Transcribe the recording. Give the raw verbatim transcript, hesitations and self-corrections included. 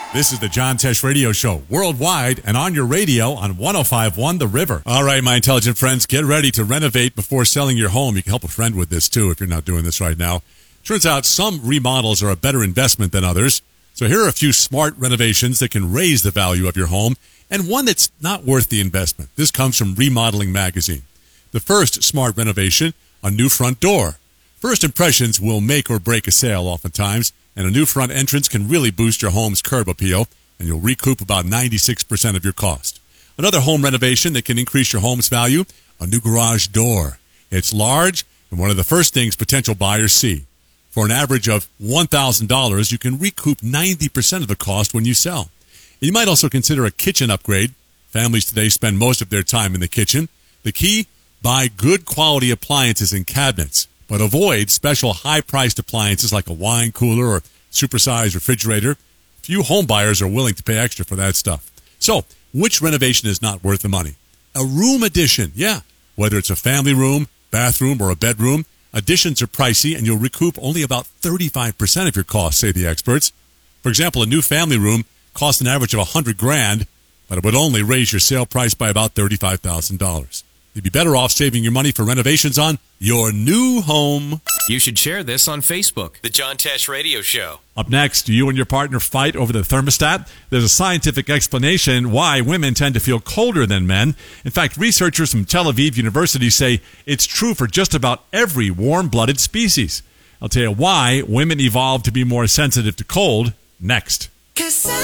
This is the John Tesh Radio Show, worldwide and on your radio on one oh five point one The River. All right, my intelligent friends, get ready to renovate before selling your home. You can help a friend with this, too, if you're not doing this right now. Turns out some remodels are a better investment than others. So here are a few smart renovations that can raise the value of your home, and one that's not worth the investment. This comes from Remodeling Magazine. The first smart renovation, a new front door. First impressions will make or break a sale oftentimes, and a new front entrance can really boost your home's curb appeal, and you'll recoup about ninety-six percent of your cost. Another home renovation that can increase your home's value, a new garage door. It's large and one of the first things potential buyers see. For an average of one thousand dollars, you can recoup ninety percent of the cost when you sell. You might also consider a kitchen upgrade. Families today spend most of their time in the kitchen. The key? Buy good quality appliances and cabinets, but avoid special high-priced appliances like a wine cooler or supersized refrigerator. Few home buyers are willing to pay extra for that stuff. So, which renovation is not worth the money? A room addition, yeah. Whether it's a family room, bathroom, or a bedroom, additions are pricey, and you'll recoup only about thirty-five percent of your costs, say the experts. For example, a new family room costs an average of one hundred grand, but it would only raise your sale price by about thirty-five thousand dollars. You'd be better off saving your money for renovations on your new home. You should share this on Facebook. The John Tesh Radio Show. Up next, do you and your partner fight over the thermostat? There's a scientific explanation why women tend to feel colder than men. In fact, researchers from Tel Aviv University say it's true for just about every warm-blooded species. I'll tell you why women evolved to be more sensitive to cold next.